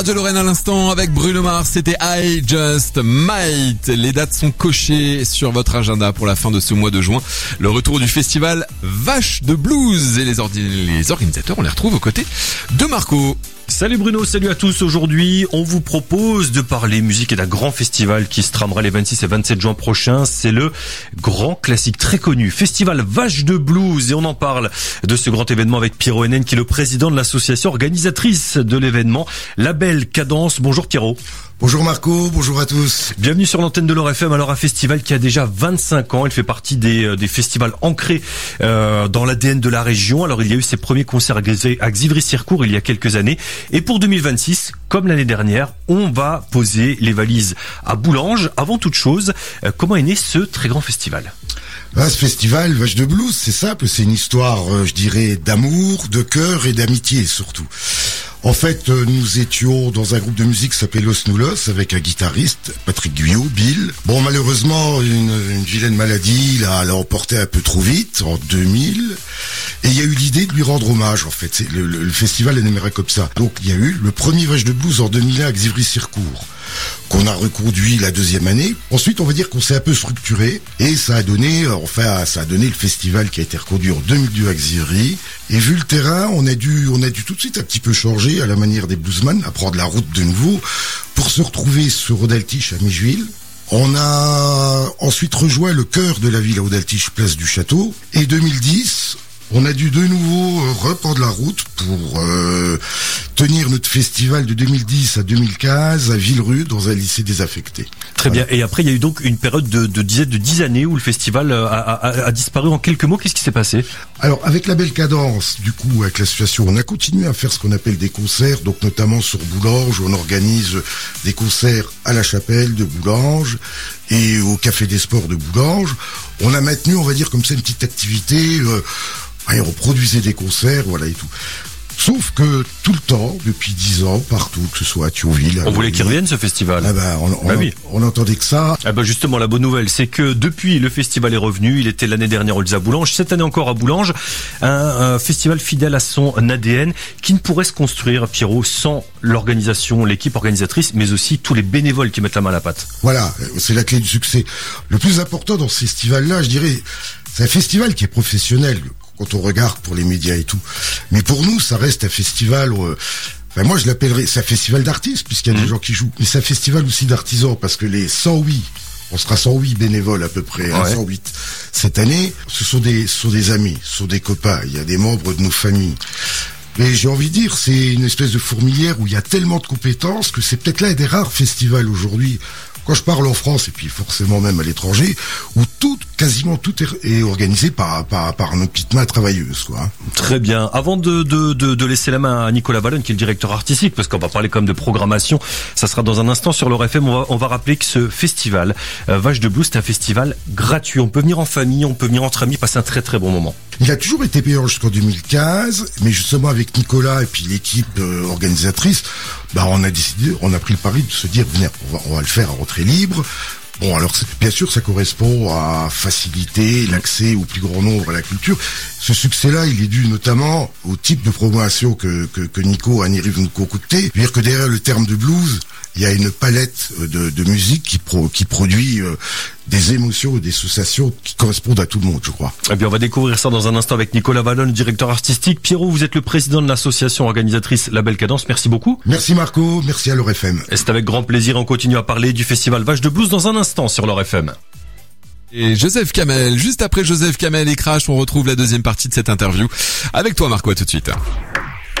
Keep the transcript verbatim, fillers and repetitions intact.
De Lorraine à l'instant avec Bruno Mars, c'était I Just Might. Les dates sont cochées sur votre agenda pour la fin de ce mois de juin. Le retour du festival Vache de Blues et les, ordi- les organisateurs, on les retrouve aux côtés de Marco. Salut Bruno, salut à tous. Aujourd'hui, on vous propose de parler musique et d'un grand festival qui se tramera les vingt-six et vingt-sept juin prochains. C'est le grand classique très connu, Festival Vache de Blues. Et on en parle de ce grand événement avec Pierrot Hennen, qui est le président de l'association organisatrice de l'événement, La Belle Cadence. Bonjour Pierrot. Bonjour Marco, bonjour à tous. Bienvenue sur l'antenne de l'Or F M. Alors un festival qui a déjà vingt-cinq ans, il fait partie des, des festivals ancrés euh, dans l'A D N de la région. Alors il y a eu ses premiers concerts à Xivry-Circourt il y a quelques années. Et pour deux mille vingt-six, comme l'année dernière, on va poser les valises à Boulanges. Avant toute chose, euh, comment est né ce très grand festival ? Ah, ce festival Vache de Blues, c'est simple, c'est une histoire, euh, je dirais, d'amour, de cœur et d'amitié surtout. En fait, euh, nous étions dans un groupe de musique qui s'appelait Los Nulos avec un guitariste, Patrick Guyot, Bill. Bon, malheureusement, une, une vilaine maladie l'a, l'a emporté un peu trop vite, en deux mille. Et il y a eu l'idée de lui rendre hommage, en fait. C'est, le, le, le festival est démarré comme ça. Donc, il y a eu le premier Vache de Blues en deux mille un à Xivry-Circourt, qu'on a reconduit la deuxième année. Ensuite, on va dire qu'on s'est un peu structuré et ça a donné, enfin, ça a donné le festival qui a été reconduit en deux mille deux à Xivry. Et vu le terrain, on a dû, on a dû tout de suite un petit peu changer à la manière des bluesman, à prendre la route de nouveau pour se retrouver sur Rodaltiche à Mijuil. On a ensuite rejoint le cœur de la ville à Rodaltiche, place du Château. Et deux mille dix, on a dû de nouveau euh, reprendre la route pour euh, tenir notre festival de deux mille dix à deux mille quinze à Villerue dans un lycée désaffecté. Très Voilà. bien. Et après, il y a eu donc une période de, de dizaines de dix années où le festival a, a, a disparu. En quelques mots, qu'est-ce qui s'est passé ? Alors, avec La Belle Cadence, du coup, avec l'association, on a continué à faire ce qu'on appelle des concerts, donc notamment sur Boulanges, où on organise des concerts à la chapelle de Boulanges et au Café des Sports de Boulanges. On a maintenu, on va dire, comme ça, une petite activité, euh, et on produisait des concerts, voilà, et tout. Sauf que tout le temps, depuis dix ans, partout, que ce soit à Thionville... On voulait qu'il revienne ce festival. Ah ben, on, on, bah oui. on entendait que ça. Ah ben justement, la bonne nouvelle, c'est que depuis, le festival est revenu. Il était l'année dernière au Lisa Boulanges, cette année encore à Boulanges. Un, un festival fidèle à son A D N qui ne pourrait se construire, Pierrot, sans l'organisation, l'équipe organisatrice, mais aussi tous les bénévoles qui mettent la main à la pâte. Voilà, c'est la clé du succès. Le plus important dans ce festival-là, je dirais, c'est un festival qui est professionnel, quand on regarde pour les médias et tout. Mais pour nous, ça reste un festival... Euh, enfin, moi, je l'appellerais... C'est un festival d'artistes, puisqu'il y a mmh. des gens qui jouent. Mais c'est un festival aussi d'artisans, parce que les cent huit... On sera cent huit bénévoles à peu près, hein, ouais. cent huit cette année. Ce sont des, ce sont des amis, ce sont des copains. Il y a des membres de nos familles. Mais j'ai envie de dire, c'est une espèce de fourmilière où il y a tellement de compétences que c'est peut-être l'un des rares festivals aujourd'hui, quand je parle en France et puis forcément même à l'étranger, où tout, quasiment tout est, est organisé par, par, par nos petites mains travailleuses, quoi. Très bien. Avant de, de, de, de laisser la main à Nicolas Vallone, qui est le directeur artistique, parce qu'on va parler quand même de programmation, ça sera dans un instant sur l'Or F M, on va, on va rappeler que ce festival, euh, Vache de Blues, c'est un festival gratuit. On peut venir en famille, on peut venir entre amis, passer un très très bon moment. Il a toujours été payant jusqu'en deux mille quinze, mais justement avec Nicolas et puis l'équipe euh, organisatrice, bah on a décidé, on a pris le pari de se dire, venez, on va, on va le faire à entrée libre. Bon, alors bien sûr, ça correspond à faciliter l'accès au plus grand nombre à la culture. Ce succès-là, il est dû notamment au type de programmation que, que, que Nico a nous concocté. C'est-à-dire que derrière le terme de blues, il y a une palette de, de musique qui, pro, qui produit euh, des émotions et des sensations qui correspondent à tout le monde, je crois. Eh bien, on va découvrir ça dans un instant avec Nicolas Vallone, directeur artistique. Pierrot, vous êtes le président de l'association organisatrice La Belle Cadence. Merci beaucoup. Merci Marco, merci à l'Or F M. Et c'est avec grand plaisir, on continue à parler du festival Vache de Blues dans un instant sur l'Or F M. Et Joseph Kamel, juste après Joseph Kamel et Crash, on retrouve la deuxième partie de cette interview. Avec toi Marco, à tout de suite.